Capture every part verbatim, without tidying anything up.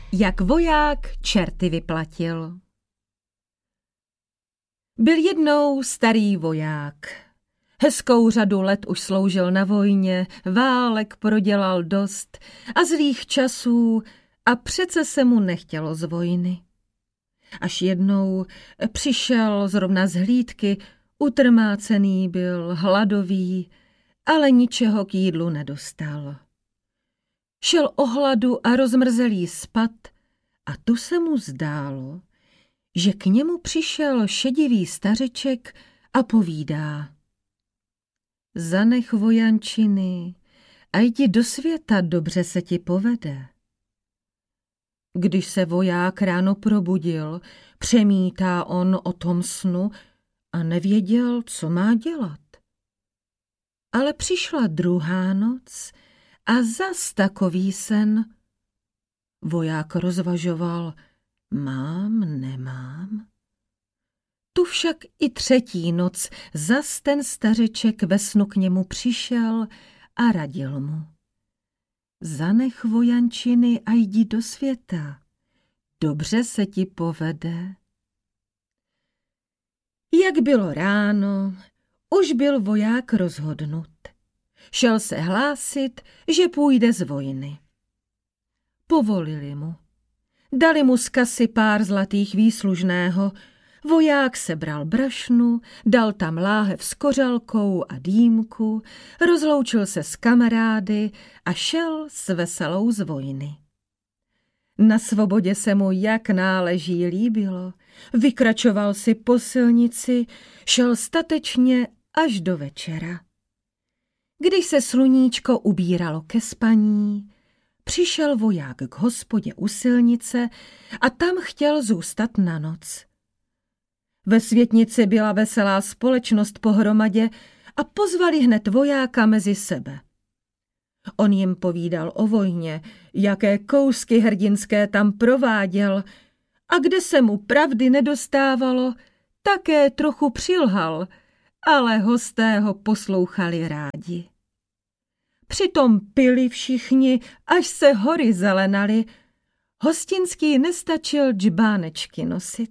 Jak voják čerty vyplatil. Byl jednou starý voják. Hezkou řadu let už sloužil na vojně, válek prodělal dost a zlých časů a přece se mu nechtělo z vojny. Až jednou přišel zrovna z hlídky, utrmácený byl, hladový, ale ničeho k jídlu nedostal. Šel o hladu a rozmrzelý spad a tu se mu zdálo, že k němu přišel šedivý stařeček a povídá: Zanech vojančiny a jdi do světa, dobře se ti povede. Když se voják ráno probudil, přemítá on o tom snu a nevěděl, co má dělat. Ale přišla druhá noc a zas takový sen. Voják rozvažoval, mám, nemám. Tu však i třetí noc zas ten stařeček ve snu k němu přišel a radil mu: Zanech vojančiny a jdi do světa, dobře se ti povede. Jak bylo ráno, už byl voják rozhodnut. Šel se hlásit, že půjde z vojny. Povolili mu. Dali mu z kasy pár zlatých výslužného. Voják sebral brašnu, dal tam láhev s kořalkou a dýmku, rozloučil se s kamarády a šel s veselou z vojny. Na svobodě se mu jak náleží líbilo, vykračoval si po silnici, šel statečně až do večera. Když se sluníčko ubíralo ke spaní, přišel voják k hospodě u silnice a tam chtěl zůstat na noc. Ve světnici byla veselá společnost pohromadě a pozvali hned vojáka mezi sebe. On jim povídal o vojně, jaké kousky hrdinské tam prováděl a kde se mu pravdy nedostávalo, také trochu přilhal, ale hosté ho poslouchali rádi. Přitom pili všichni, až se hory zelenaly. Hostinský nestačil džbánečky nosit.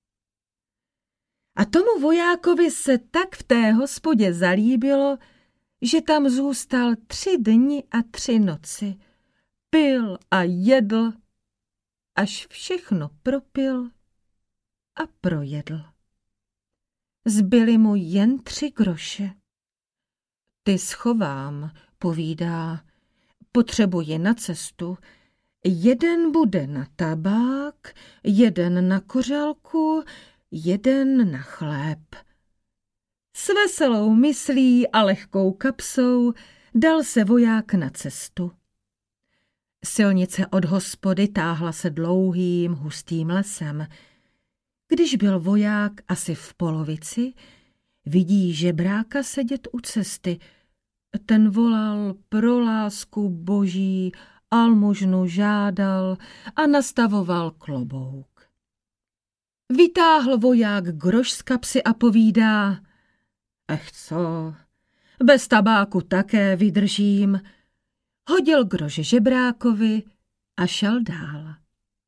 A tomu vojákovi se tak v té hospodě zalíbilo, že tam zůstal tři dny a tři noci. Pil a jedl, až všechno propil a projedl. Zbyly mu jen tři groše. Ty schovám, povídá, potřebuji na cestu. Jeden bude na tabák, jeden na kořálku, jeden na chléb. S veselou myslí a lehkou kapsou dal se voják na cestu. Silnice od hospody táhla se dlouhým, hustým lesem. Když byl voják asi v polovici, vidí žebráka sedět u cesty. Ten volal pro lásku boží, almužnu žádal a nastavoval klobouk. Vytáhl voják groš z kapsy a povídá: Ech co, bez tabáku také vydržím. Hodil groš žebrákovi a šel dál.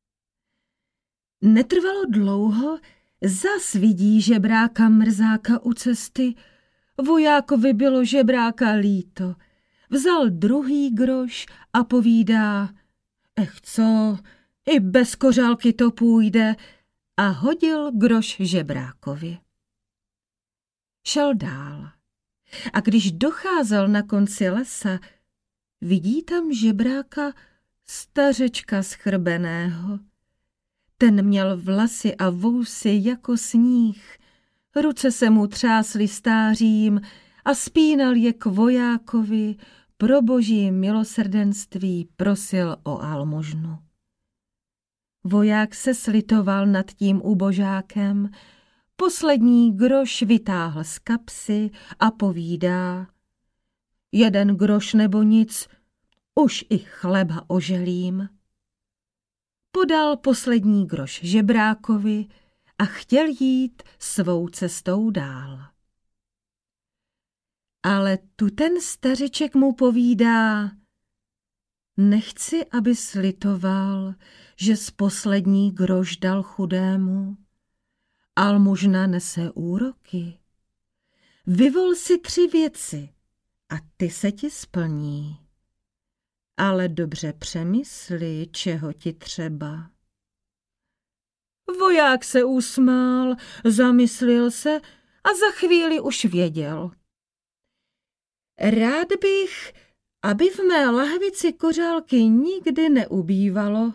Netrvalo dlouho, zas vidí žebráka mrzáka u cesty. Vojákovi bylo žebráka líto. Vzal druhý groš a povídá: Ech co, i bez kořálky to půjde, a hodil groš žebrákovi. Šel dál. A když docházel na konci lesa, vidí tam žebráka stařečka schrbeného. Ten měl vlasy a vousy jako sníh, ruce se mu třásly stářím a spínal je k vojákovi, pro boží milosrdenství prosil o almužnu. Voják se slitoval nad tím ubožákem, poslední groš vytáhl z kapsy a povídá: Jeden groš nebo nic, už i chleba oželím. Podal poslední groš žebrákovi a chtěl jít svou cestou dál. Ale tu ten stařeček mu povídá: Nechci, aby slitoval, že z poslední groš dal chudému. Almužna nese úroky. Vyvol si tři věci a ty se ti splní. Ale dobře přemysli, čeho ti třeba. Voják se usmál, zamyslil se a za chvíli už věděl. Rád bych, aby v mé lahvici kořálky nikdy neubývalo.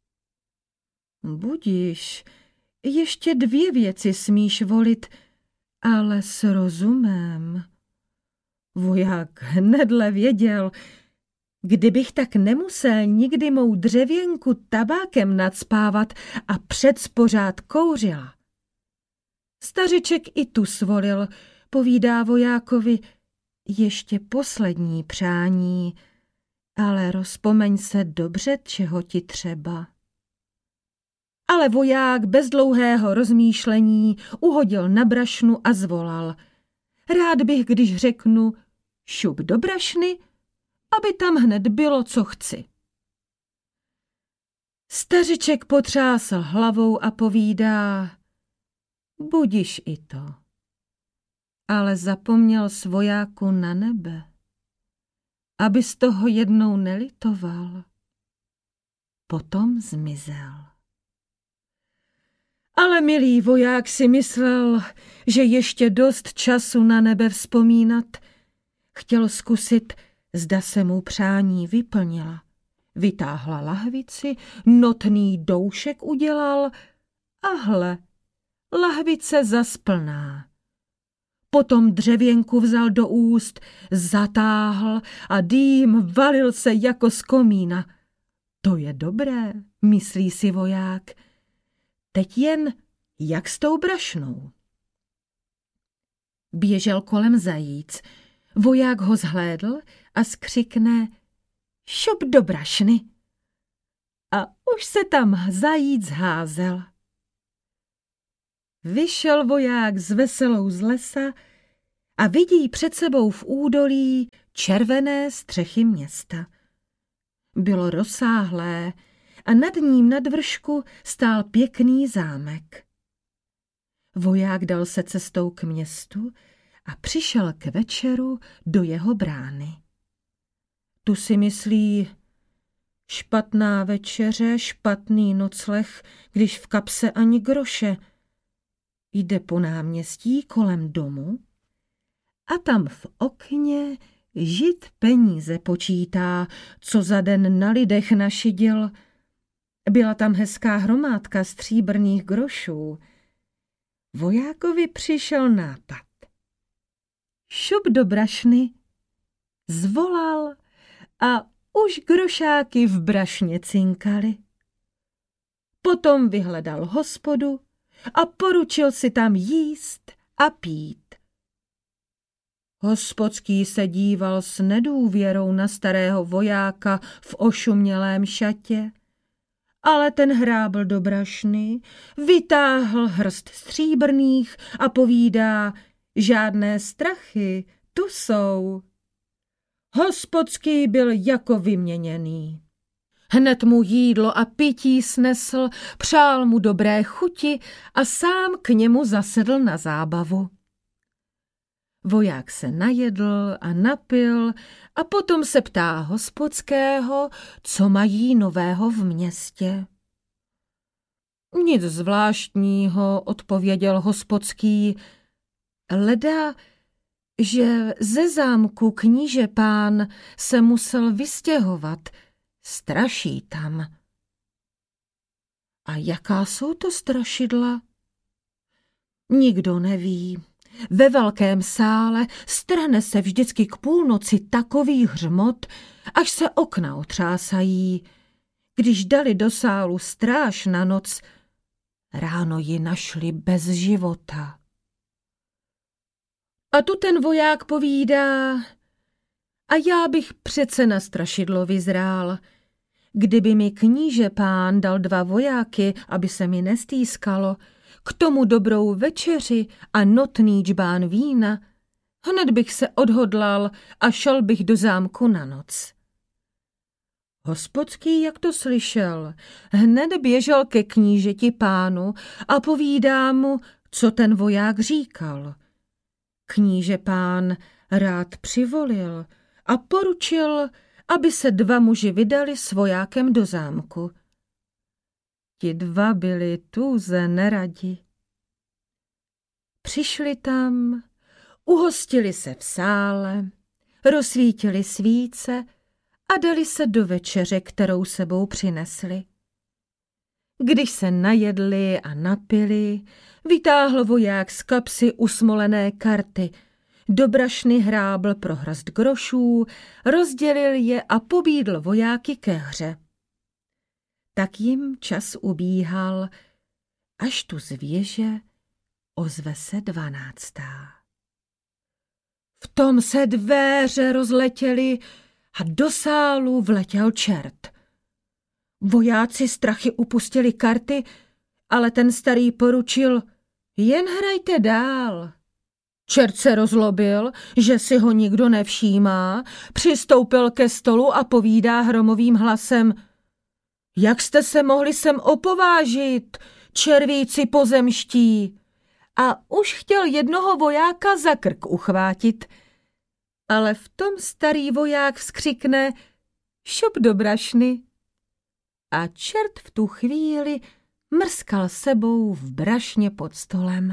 Budiš, ještě dvě věci smíš volit, ale s rozumem. Voják hnedle věděl, kdybych tak nemusel nikdy mou dřevěnku tabákem nacpávat a předspořád kouřila. Stařiček i tu svolil, povídá vojákovi, ještě poslední přání, ale rozpomeň se dobře, čeho ti třeba. Ale voják bez dlouhého rozmýšlení uhodil na brašnu a zvolal. Rád bych, když řeknu šup do brašny, aby tam hned bylo, co chci. Stařiček potřásl hlavou a povídá, budiš i to. Ale zapomněl z vojáku na nebe, aby z toho jednou nelitoval. Potom zmizel. Ale milý voják si myslel, že ještě dost času na nebe vzpomínat. Chtěl zkusit, zda se mu přání vyplnila. Vytáhla lahvici, notný doušek udělal a hle, lahvice zasplná. Potom dřevěnku vzal do úst, zatáhl a dým valil se jako z komína. To je dobré, myslí si voják. Teď jen jak s tou brašnou. Běžel kolem zajíc. Voják ho zhlédl a skřikne šup do brašny. A už se tam zajíc házel. Vyšel voják s veselou z lesa a vidí před sebou v údolí červené střechy města. Bylo rozsáhlé a nad ním nad vršku stál pěkný zámek. Voják dal se cestou k městu a přišel k večeru do jeho brány. Tu si myslí, špatná večeře, špatný nocleh, když v kapse ani groše. Jde po náměstí kolem domu a tam v okně žid peníze počítá, co za den na lidech našidil. Byla tam hezká hromádka stříbrných grošů. Vojákovi přišel nápad. Šup do brašny, zvolal a už grošáky v brašně cinkaly. Potom vyhledal hospodu a poručil si tam jíst a pít. Hospodský se díval s nedůvěrou na starého vojáka v ošumělém šatě, ale ten hrábl do brašny, vytáhl hrst stříbrných a povídá, žádné strachy, tu jsou. Hospodský byl jako vyměněný. Hned mu jídlo a pití snesl, přál mu dobré chuti a sám k němu zasedl na zábavu. Voják se najedl a napil a potom se ptá hospodského, co mají nového v městě. Nic zvláštního, odpověděl hospodský, leda, že ze zámku kníže pán se musel vystěhovat, straší tam. A jaká jsou to strašidla? Nikdo neví. Ve velkém sále strhne se vždycky k půlnoci takový hřmot, až se okna otřásají. Když dali do sálu stráž na noc, ráno ji našli bez života. A tu ten voják povídá, a já bych přece na strašidlo vyzrál. Kdyby mi kníže pán dal dva vojáky, aby se mi nestýskalo, k tomu dobrou večeři a notný džbán vína, hned bych se odhodlal a šel bych do zámku na noc. Hospodský, jak to slyšel, hned běžel ke knížeti pánu a povídá mu, co ten voják říkal. Kníže pán rád přivolil a poručil, aby se dva muži vydali s vojákem do zámku. Ti dva byli tuze neradi. Přišli tam, uhostili se v sále, rozsvítili svíce a dali se do večeře, kterou sebou přinesli. Když se najedli a napili, vytáhl voják z kapsy usmolené karty, do brašny hrábl pro hrst grošů, rozdělil je a pobídl vojáky ke hře. Tak jim čas ubíhal, až tu z věže ozve se dvanáctá. V tom se dveře rozletěly a do sálu vletěl čert. Vojáci strachy upustili karty, ale ten starý poručil, jen hrajte dál. Čert se rozlobil, že si ho nikdo nevšímá, přistoupil ke stolu a povídá hromovým hlasem, jak jste se mohli sem opovážit, červíci pozemští? A už chtěl jednoho vojáka za krk uchvátit, ale v tom starý voják vzkřikne, šup do brašny. A čert v tu chvíli mrskal sebou v brašně pod stolem.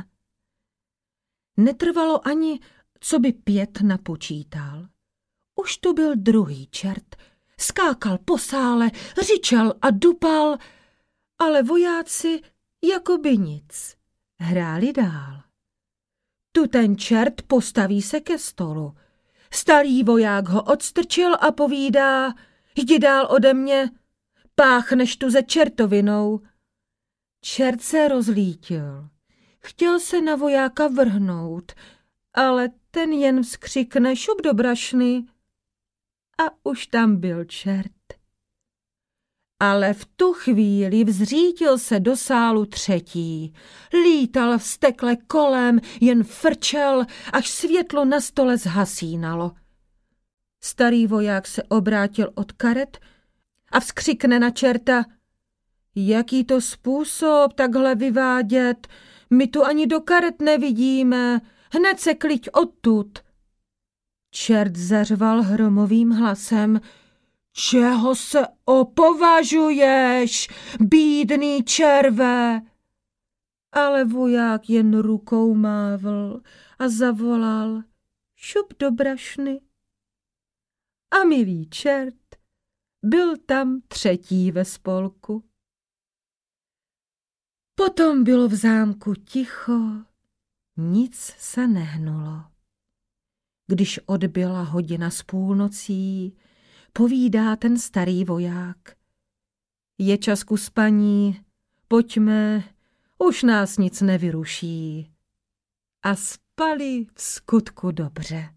Netrvalo ani, co by pět napočítal. Už tu byl druhý čert, skákal po sále, řičel a dupal, ale vojáci jako by nic, hráli dál. Tu ten čert postaví se ke stolu. Starý voják ho odstrčil a povídá, jdi dál ode mě, páchneš tu ze čertovinou. Čert se rozlítil. Chtěl se na vojáka vrhnout, ale ten jen vzkřikne šup do brašny a už tam byl čert. Ale v tu chvíli vzřítil se do sálu třetí. Lítal vztekle kolem, jen frčel, až světlo na stole zhasínalo. Starý voják se obrátil od karet a vzkřikne na čerta, jaký to způsob takhle vyvádět, my tu ani do karet nevidíme, hned se kliď odtud. Čert zařval hromovým hlasem, čeho se opovažuješ, bídný červe? Ale voják jen rukou mávl a zavolal, šup do brašny. A milý čert byl tam třetí ve spolku. Potom bylo v zámku ticho, nic se nehnulo. Když odbyla hodina z půlnocí, povídá ten starý voják. Je čas ku spaní, pojďme, už nás nic nevyruší. A spali v skutku dobře.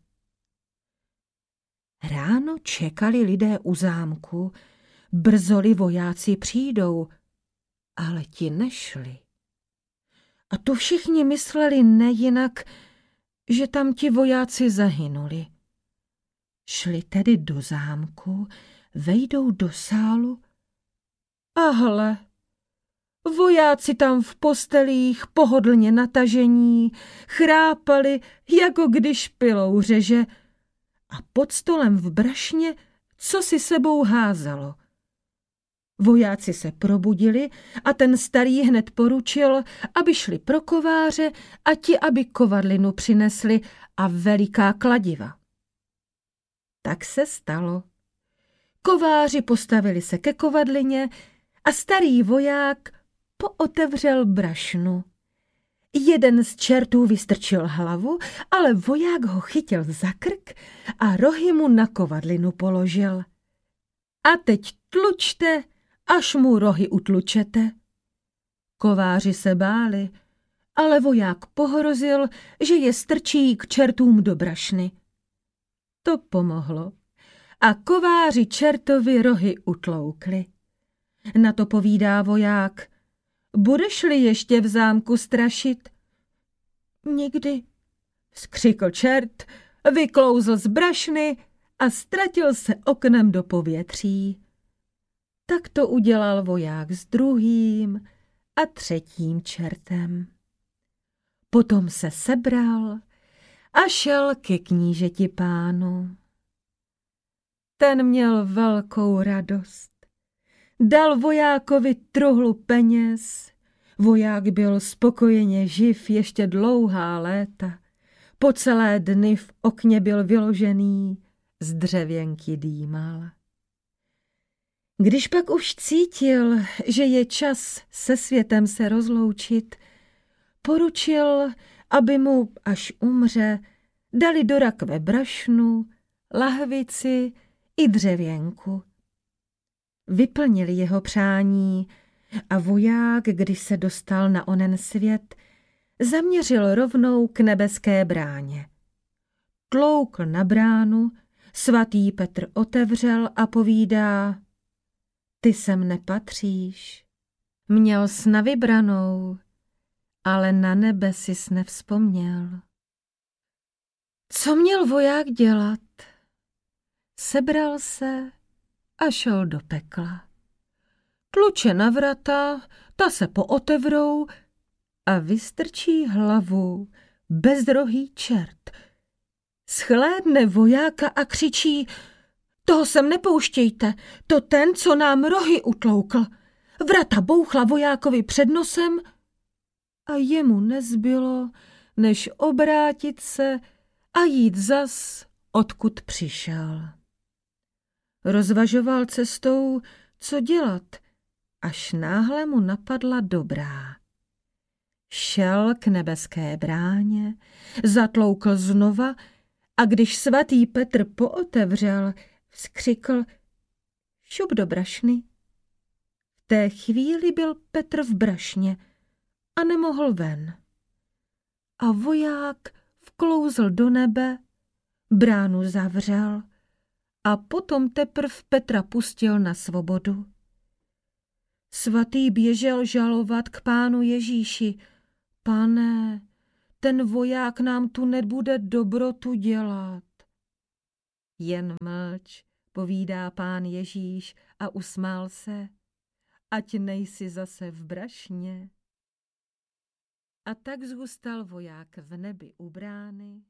Ráno čekali lidé u zámku, brzoli vojáci přijdou, ale ti nešli. A tu všichni mysleli nejinak, že tam ti vojáci zahynuli. Šli tedy do zámku, vejdou do sálu a hle, vojáci tam v postelích pohodlně natažení, chrápali, jako když pilou řeže, a pod stolem v brašně co si sebou házalo. Vojáci se probudili a ten starý hned poručil, aby šli pro kováře a ti, aby kovadlinu přinesli a veliká kladiva. Tak se stalo. Kováři postavili se ke kovadlině a starý voják pootevřel brašnu. Jeden z čertů vystrčil hlavu, ale voják ho chytil za krk a rohy mu na kovadlinu položil. A teď tlučte, až mu rohy utlučete. Kováři se báli, ale voják pohrozil, že je strčí k čertům do brašny. To pomohlo a kováři čertovi rohy utloukli. Na to povídá voják, budeš-li ještě v zámku strašit? Nikdy, skřikl čert, vyklouzl z brašny a ztratil se oknem do povětří. Tak to udělal voják s druhým a třetím čertem. Potom se sebral a šel ke knížeti pánu. Ten měl velkou radost. Dal vojákovi truhlu peněz. Voják byl spokojeně živ ještě dlouhá léta. Po celé dny v okně byl vyložený, z dřevěnky dýmal. Když pak už cítil, že je čas se světem se rozloučit, poručil, aby mu, až umře, dali do rakve brašnu, lahvici i dřevěnku. Vyplnili jeho přání a voják, když se dostal na onen svět, zaměřil rovnou k nebeské bráně. Tloukl na bránu, svatý Petr otevřel a povídá: Ty sem nepatříš. Měl jsi na vybranou, ale na nebe sis nevzpomněl. Co měl voják dělat? Sebral se a šel do pekla. Tluče na vrata, ta se pootevřou a vystrčí hlavu bezdrohý čert. Shlédne vojáka a křičí: Toho sem nepouštějte, to ten, co nám rohy utloukl. Vrata bouchla vojákovi před nosem a jemu nezbylo, než obrátit se a jít zas, odkud přišel. Rozvažoval cestou, co dělat, až náhle mu napadla dobrá. Šel k nebeské bráně, zatloukl znova a když svatý Petr pootevřel, vzkřikl: Šup do brašny. V té chvíli byl Petr v brašně a nemohl ven. A voják vklouzl do nebe, bránu zavřel a potom teprv Petra pustil na svobodu. Svatý běžel žalovat k pánu Ježíši: Pane, ten voják nám tu nebude dobrotu dělat. Jen mlč, povídá pán Ježíš a usmál se, ať nejsi zase v brašně. A tak zůstal voják v nebi u brány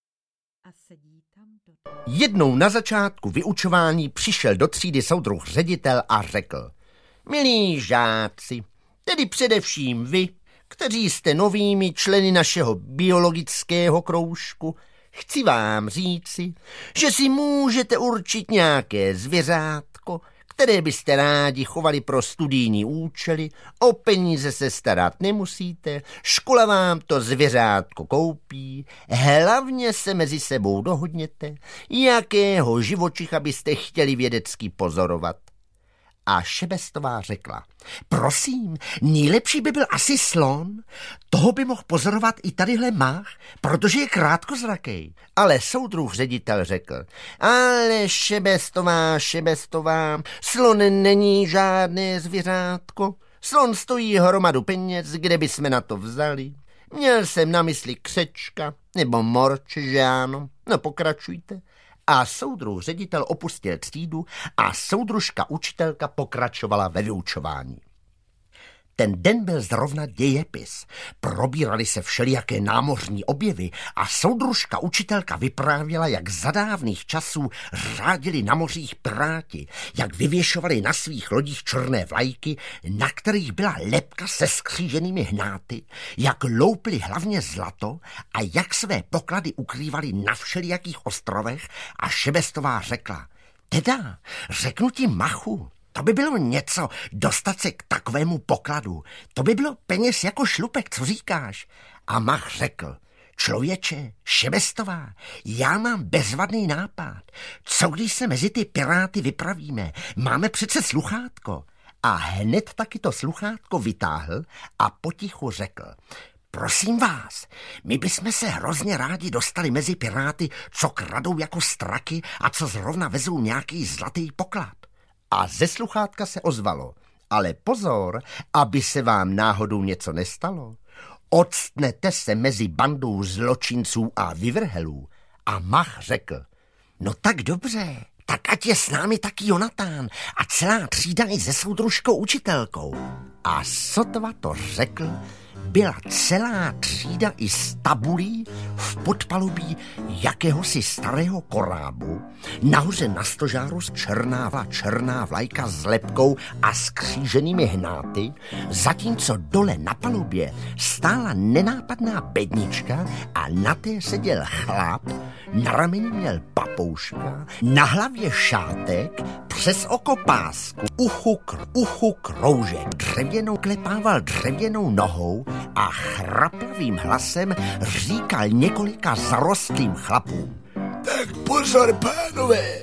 a sedí tam do... Jednou na začátku vyučování přišel do třídy soudruh ředitel a řekl: Milí žáci, tedy především vy, kteří jste novými členy našeho biologického kroužku, chci vám říci, že si můžete určit nějaké zvěřátko, které byste rádi chovali pro studijní účely, o peníze se starat nemusíte, škola vám to zvěřátko koupí, hlavně se mezi sebou dohodněte, jakého živočicha byste chtěli vědecky pozorovat. A Šebestová řekla: Prosím, nejlepší by byl asi slon, toho by mohl pozorovat i tadyhle mách, protože je krátkozrakej. Ale soudruh ředitel řekl: Ale Šebestová, Šebestová, slon není žádné zvěřátko, slon stojí hromadu peněz, kde bychom na to vzali. Měl jsem na mysli křečka nebo morč, že ano? No pokračujte. A soudruh ředitel opustil třídu a soudružka učitelka pokračovala ve vyučování. Ten den byl zrovna dějepis. Probírali se všelijaké námořní objevy a soudružka učitelka vyprávěla, jak za dávných časů řádili na mořích piráti, jak vyvěšovali na svých lodích černé vlajky, na kterých byla lebka se skříženými hnáty, jak loupli hlavně zlato a jak své poklady ukrývali na všelijakých ostrovech. A Šebestová řekla: Teda, řeknu ti, Machu, to by bylo něco, dostat se k takovému pokladu. To by bylo peněz jako šlupek, co říkáš? A Mach řekl: Člověče, Šebestová, já mám bezvadný nápad. Co když se mezi ty piráty vypravíme? Máme přece sluchátko. A hned taky to sluchátko vytáhl a potichu řekl: Prosím vás, my bychom se hrozně rádi dostali mezi piráty, co kradou jako straky a co zrovna vezou nějaký zlatý poklad. A ze sluchátka se ozvalo: Ale pozor, aby se vám náhodou něco nestalo. Odstnete se mezi bandou zločinců a vyvrhelů. A Mach řekl: No tak dobře, tak ať je s námi taky Jonatán a celá třída i se soudružkou učitelkou. A sotva to řekl, byla celá třída i s tabulí v podpalubí jakéhosi starého korábu. Nahoře na stožáru černávala černá vlajka s lepkou a skříženými hnáty, zatímco dole na palubě stála nenápadná bednička a na té seděl chlap, na rameni měl papouška, na hlavě šátek, přes oko pásku, uchu, kr- uchu kroužek, dřevěnou klepával dřevěnou nohou a chraplavým hlasem říkal několika zarostlým chlapům. Tak pozor, pánové,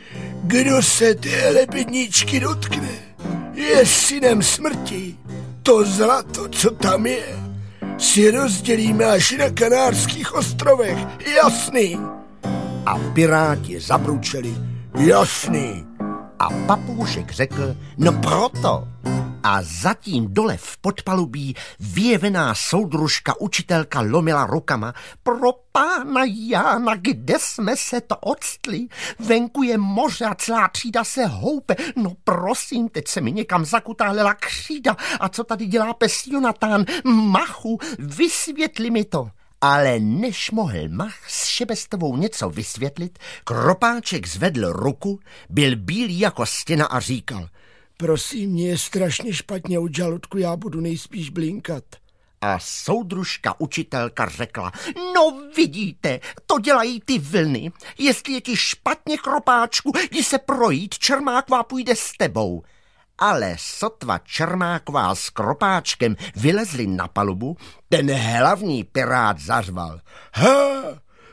kdo se téhle bedničky dotkne, je synem smrti. To zlato, co tam je, si rozdělíme až na Kanárských ostrovech, jasný? A piráti zabručeli, jasný. A papoušek řekl, no proto. A zatím dole v podpalubí vyjevená soudružka učitelka lomila rukama. Pro pána Jána, kde jsme se to odstli? Venku je moře a celá třída se houpe. No prosím, teď se mi někam zakutálela křída. A co tady dělá pes Jonatán? Machu, vysvětli mi to. Ale než mohl Mach s Šebestovou něco vysvětlit, Kropáček zvedl ruku, byl bílý jako stěna a říkal: Prosím, mě je strašně špatně od žaludku, já budu nejspíš blinkat. A soudružka učitelka řekla: No vidíte, to dělají ty vlny. Jestli je ti špatně, Kropáčku, jdi se projít, Čermáková půjde s tebou. Ale sotva Čermáková s Kropáčkem vylezli na palubu, ten hlavní pirát zařval: Ha,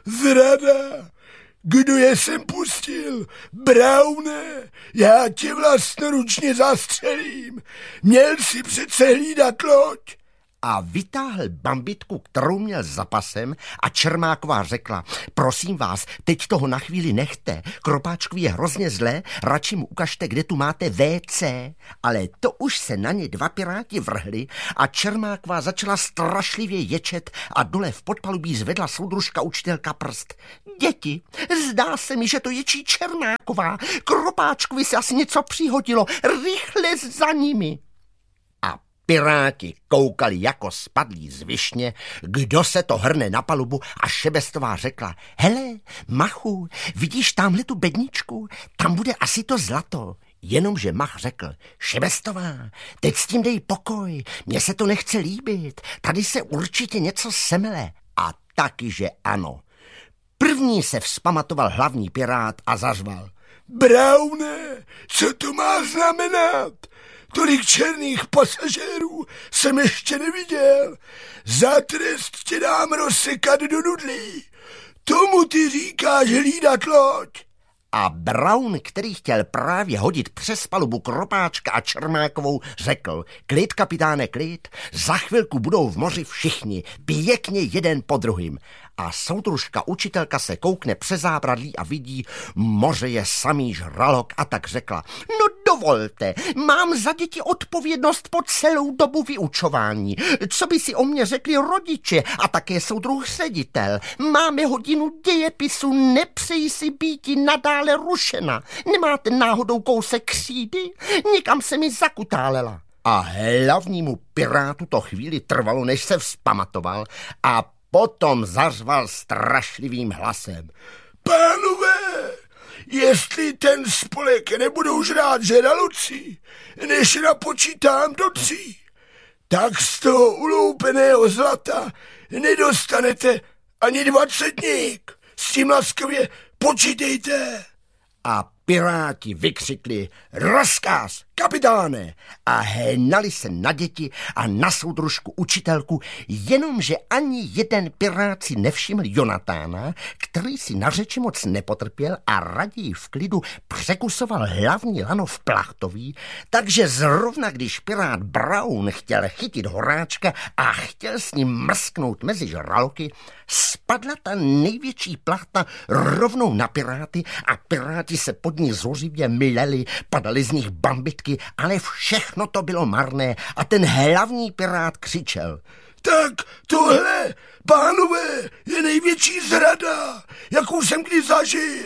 zrada! Kdo je sem pustil? Browne, já tě vlastnoručně zastřelím. Měl si přece hlídat loď. A vytáhl bambitku, kterou měl za pasem, a Čermáková řekla: Prosím vás, teď toho na chvíli nechte. Kropáčkovi je hrozně zlé, radši mu ukažte, kde tu máte vé cé. Ale to už se na ně dva piráti vrhli a Čermáková začala strašlivě ječet a dole v podpalubí zvedla soudružka učitelka prst. Děti, zdá se mi, že to ječí Čermáková. Kropáčkovi se asi něco přihodilo. Rychle za nimi. Piráti koukali jako spadlí z višně, kdo se to hrne na palubu, a Šebestová řekla: Hele, Machu, vidíš tamhle tu bedničku? Tam bude asi to zlato. Jenomže Mach řekl: Šebestová, teď s tím dej pokoj, mně se to nechce líbit, tady se určitě něco semele. A taky, že ano. První se vzpamatoval hlavní pirát a zařval: Browne, co to má znamenat? Tolik černých pasažérů jsem ještě neviděl. Za trest tě dám rozsekat do nudlí. Tomu ty říkáš hlídat loď. A Brown, který chtěl právě hodit přes palubu Kropáčka a Čermákovou, řekl: Klid, kapitáne, klid, za chvilku budou v moři všichni, pěkně jeden po druhým. A soudružka učitelka se koukne přes zábradlí a vidí, moře je samý žralok, a tak řekla: No dovolte, mám za děti odpovědnost po celou dobu vyučování. Co by si o mě řekli rodiče a také soudruh ředitel? Máme hodinu dějepisu, nepřeji si býti nadále rušena. Nemáte náhodou kousek křídy? Někam se mi zakutálela. A hlavnímu pirátu to chvíli trvalo, než se vzpamatoval, a potom zařval strašlivým hlasem: Pánové, jestli ten spolek nebudou žrát žraloci, než napočítám do tří, tak z toho uloupeného zlata nedostanete ani dvacetník. S tím laskavě počítejte. A piráti vykřikli: Rozkaz, kapitáne! A hnali se na děti a na soudružku učitelku, jenomže ani jeden pirát si nevšiml Jonatána, který si na řeči moc nepotrpěl a raději v klidu překusoval hlavní lano v plachtový, takže zrovna když pirát Brown chtěl chytit Horáčka a chtěl s ním mrsknout mezi žraloky, spadla ta největší plachta rovnou na piráty a piráti se pod ní zuřivě myleli, padaly z nich bambitky, ale všechno to bylo marné a ten hlavní pirát křičel: Tak tohle, pánové, je největší zrada, jakou jsem kdy zažil.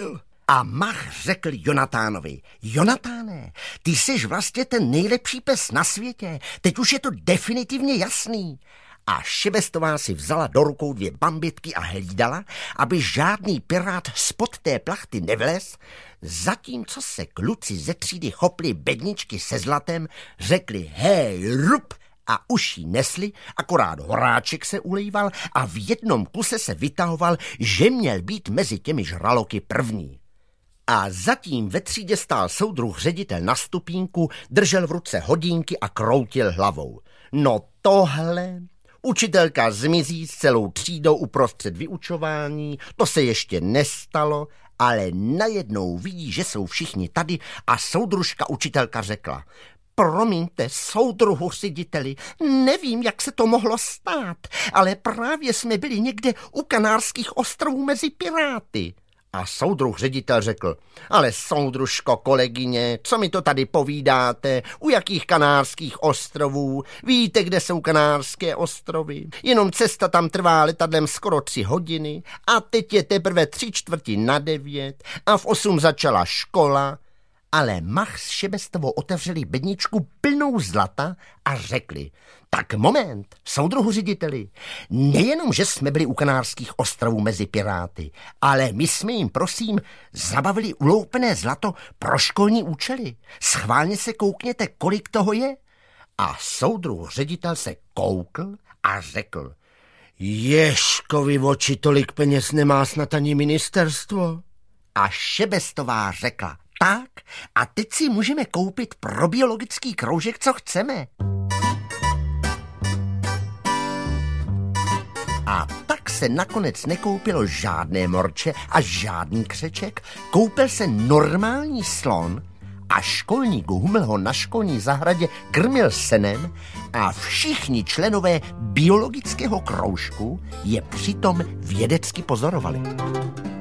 A Mach řekl Jonatánovi, Jonatáne, ty jsi vlastně ten nejlepší pes na světě, teď už je to definitivně jasný. A Šebestová si vzala do rukou dvě bambitky a hlídala, aby žádný pirát spod té plachty nevlez, zatímco se kluci ze třídy chopli bedničky se zlatem, řekli hej, rup, a už jí nesli, akorát Horáček se ulejval a v jednom kuse se vytahoval, že měl být mezi těmi žraloky první. A zatím ve třídě stál soudruh ředitel na stupínku, držel v ruce hodinky a kroutil hlavou. No tohle... Učitelka zmizí s celou třídou uprostřed vyučování, to se ještě nestalo, ale najednou vidí, že jsou všichni tady a soudružka učitelka řekla, promiňte, soudruhu řediteli, nevím, jak se to mohlo stát, ale právě jsme byli někde u Kanárských ostrovů mezi piráty. A soudruh ředitel řekl, ale soudružko, kolegyně, co mi to tady povídáte, u jakých Kanárských ostrovů, víte, kde jsou Kanárské ostrovy, jenom cesta tam trvá letadlem skoro tři hodiny a teď je teprve tři čtvrti na devět a v osm začala škola. Ale Mach s Šebestovou otevřeli bedničku plnou zlata a řekli, tak moment, soudruhu řediteli, nejenom, že jsme byli u Kanárských ostrovů mezi piráty, ale my jsme jim, prosím, zabavili uloupené zlato pro školní účely. Schválně se koukněte, kolik toho je. A soudruh ředitel se koukl a řekl, Ježkovi oči, tolik peněz nemá snad ani ministerstvo. A Šebestová řekla, tak, a teď si můžeme koupit pro biologický kroužek, co chceme. A tak se nakonec nekoupilo žádné morče a žádný křeček, koupil se normální slon a školník Huml ho na školní zahradě krmil senem a všichni členové biologického kroužku je přitom vědecky pozorovali.